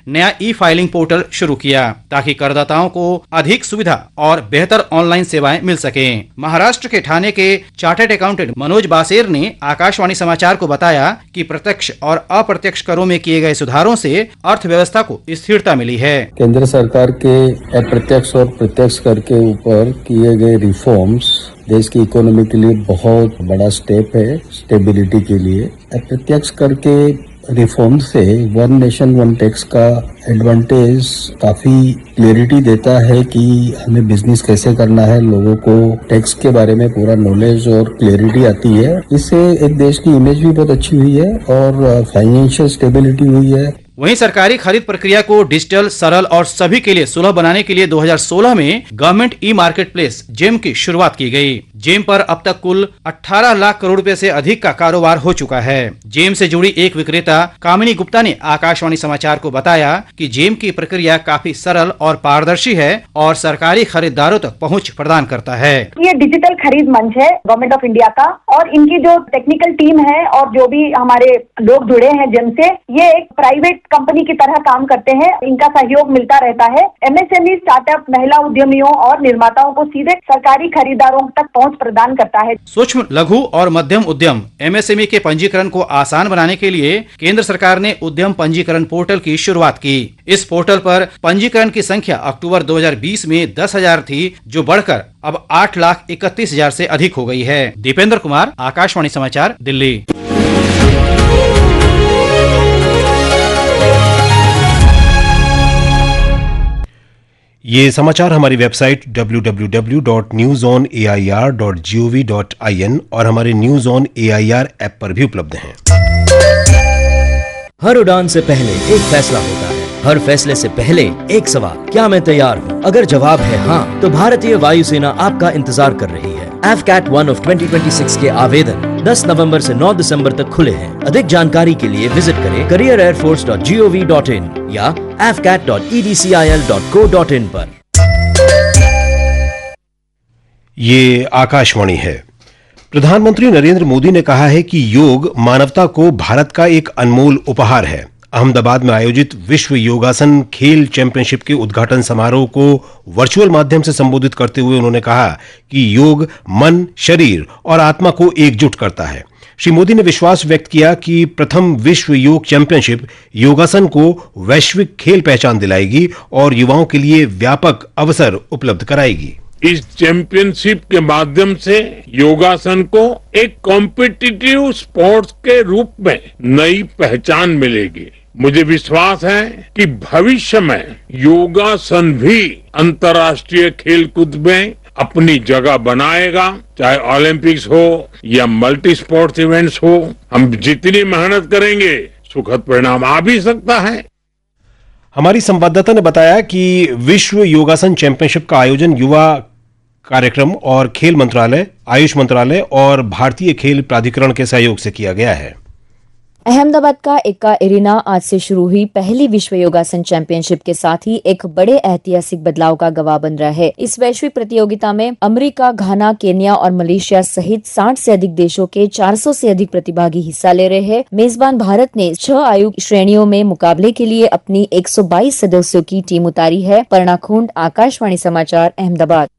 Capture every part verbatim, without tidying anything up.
नया ई filing portal शुरू किया ताकि करदाताओं को अधिक सुविधा और बेहतर ऑनलाइन सेवाएं मिल सकें। महाराष्ट्र के ठाणे के चार्टर्ड अकाउंटेंट मनोज बासेर ने आकाशवाणी समाचार को बताया कि प्रत्यक्ष और अप्रत्यक्ष करों में किए गए सुधारों से अर्थव्यवस्था को स्थिरता मिली है। केंद्र सरकार के अप्रत्यक्ष और प्रत्यक्ष कर के ऊपर किए गए रिफॉर्म्स देश की इकोनॉमी के लिए बहुत बड़ा स्टेप है, स्टेबिलिटी के लिए। अप्रत्यक्ष कर के रिफॉर्म से वन नेशन वन टैक्स का एडवांटेज काफी क्लियरिटी देता है कि हमें बिजनेस कैसे करना है, लोगों को टैक्स के बारे में पूरा नॉलेज और क्लियरिटी आती है। इससे एक देश की इमेज भी बहुत अच्छी हुई है और फाइनेंशियल स्टेबिलिटी हुई है। वहीं सरकारी खरीद प्रक्रिया को डिजिटल, सरल और सभी के लिए सुलभ बनाने के लिए दो हज़ार सोलह में government e market place GeM की शुरुआत की गई। जेम पर अब तक कुल अठारह लाख करोड़ रुपए से अधिक का कारोबार हो चुका है। जेम से जुड़ी एक विक्रेता कामिनी गुप्ता ने आकाशवाणी समाचार को बताया कि जेम की प्रक्रिया काफी सरल और पारदर्शी है और सरकारी खरीदारों तक पहुँच प्रदान करता है। ये डिजिटल खरीद मंच है गवर्नमेंट ऑफ इंडिया का और इनकी जो टेक्निकल टीम है और जो भी हमारे लोग जुड़े हैं जेम से, ये एक प्राइवेट कंपनी की तरह काम करते हैं। इनका सहयोग मिलता रहता है। एमएसएमई, स्टार्टअप, महिला उद्यमियों और निर्माताओं को सीधे सरकारी खरीदारों तक पहुंच प्रदान करता है। सूक्ष्म, लघु और मध्यम उद्यम एमएसएमई के पंजीकरण को आसान बनाने के लिए केंद्र सरकार ने उद्यम पंजीकरण पोर्टल की शुरुआत की। इस पोर्टल पर पंजीकरण की संख्या अक्टूबर दो हज़ार बीस में दस हजार थी, जो बढ़कर अब आठ लाख इकतीस हजार से अधिक हो गई है। दीपेंद्र कुमार, आकाशवाणी समाचार, दिल्ली। ये समाचार हमारी website W W W dot news on A I R dot G O V dot I N और हमारे news on A I R app पर भी उपलब्ध हैं। हर उड़ान से पहले एक फैसला होता है, हर फैसले से पहले एक सवाल, क्या मैं तैयार हूँ? अगर जवाब है हाँ, तो भारतीय वायुसेना आपका इंतजार कर रही है। F cat one of twenty twenty six के आवेदन दस नवंबर से नौ दिसंबर तक खुले हैं। अधिक जानकारी के लिए विजिट करें career air force dot G O V dot in या F cat dot E D C I L dot co dot in पर। ये आकाशवाणी है। प्रधानमंत्री नरेंद्र मोदी ने कहा है कि योग मानवता को भारत का एक अनमोल उपहार है। अहमदाबाद में आयोजित विश्व योगासन खेल चैंपियनशिप के उद्घाटन समारोह को वर्चुअल माध्यम से संबोधित करते हुए उन्होंने कहा कि योग मन, शरीर और आत्मा को एकजुट करता है। श्री मोदी ने विश्वास व्यक्त किया कि प्रथम विश्व योग चैंपियनशिप योगासन को वैश्विक खेल पहचान दिलाएगी और युवाओं के लिए व्यापक अवसर उपलब्ध कराएगी। इस चैंपियनशिप के माध्यम से योगासन को एक कॉम्पिटिटिव स्पोर्ट्स के रूप में नई पहचान मिलेगी। मुझे विश्वास है कि भविष्य में योगासन भी अंतर्राष्ट्रीय खेलकूद में अपनी जगह बनाएगा। चाहे ओलंपिक्स हो या मल्टी स्पोर्ट्स इवेंट्स हो, हम जितनी मेहनत करेंगे सुखद परिणाम आ भी सकता है। हमारी संवाददाता ने बताया कि विश्व योगासन चैंपियनशिप का आयोजन युवा कार्यक्रम और खेल मंत्रालय, आयुष मंत्रालय और भारतीय खेल प्राधिकरण के सहयोग से किया गया है। अहमदाबाद का एक्का एरिना आज से शुरू हुई पहली विश्व योगासन चैंपियनशिप के साथ ही एक बड़े ऐतिहासिक बदलाव का गवाह बन रहा है। इस वैश्विक प्रतियोगिता में अमेरिका, घाना, केन्या और मलेशिया सहित साठ से अधिक देशों के चार सौ से अधिक प्रतिभागी हिस्सा ले रहे हैं। मेजबान भारत ने छह आयु श्रेणियों में मुकाबले के लिए अपनी एक सौ बाईस सदस्यों की टीम उतारी है। पर्णा खुंड, आकाशवाणी समाचार, अहमदाबाद।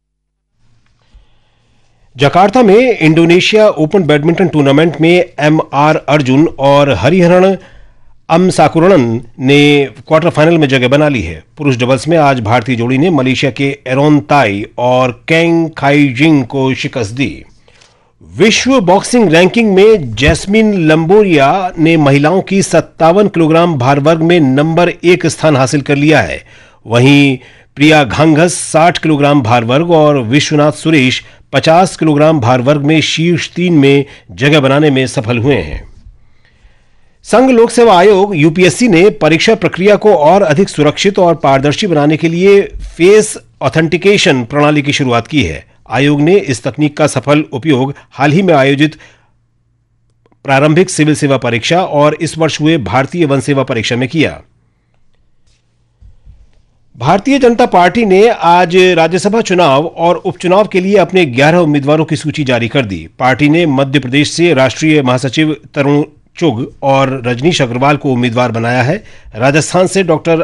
जकार्ता में इंडोनेशिया ओपन बैडमिंटन टूर्नामेंट में एम आर अर्जुन और हरिहरन अमसाकुरणन ने क्वार्टर फाइनल में जगह बना ली है। पुरुष डबल्स में आज भारतीय जोड़ी ने मलेशिया के एरोन ताई और कैंग खाईजिंग को शिकस्त दी। विश्व बॉक्सिंग रैंकिंग में जैस्मिन लंबोरिया ने महिलाओं की सत्तावन किलोग्राम भार वर्ग में नंबर एक स्थान हासिल कर लिया है। वहीं प्रिया घांघस साठ किलोग्राम भार वर्ग और विश्वनाथ सुरेश पचास किलोग्राम भार वर्ग में शीर्ष तीन में जगह बनाने में सफल हुए हैं। संघ लोक सेवा आयोग यूपीएससी ने परीक्षा प्रक्रिया को और अधिक सुरक्षित और पारदर्शी बनाने के लिए फेस ऑथेंटिकेशन प्रणाली की शुरुआत की है। आयोग ने इस तकनीक का सफल उपयोग हाल ही में आयोजित प्रारंभिक सिविल सेवा परीक्षा और इस वर्ष हुए भारतीय वन सेवा परीक्षा में किया। भारतीय जनता पार्टी ने आज राज्यसभा चुनाव और उपचुनाव के लिए अपने ग्यारह उम्मीदवारों की सूची जारी कर दी। पार्टी ने मध्य प्रदेश से राष्ट्रीय महासचिव तरुण चुग और रजनीश अग्रवाल को उम्मीदवार बनाया है। राजस्थान से डॉक्टर